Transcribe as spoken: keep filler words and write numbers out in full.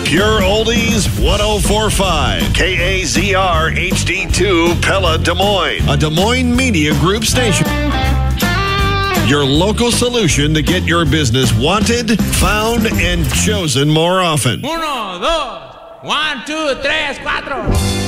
Pure Oldies one oh four point five. K A Z R H D two Pella, Des Moines. A Des Moines Media Group station. Your local solution to get your business wanted, found, and chosen more often. Uno, dos, one, two, tres, cuatro.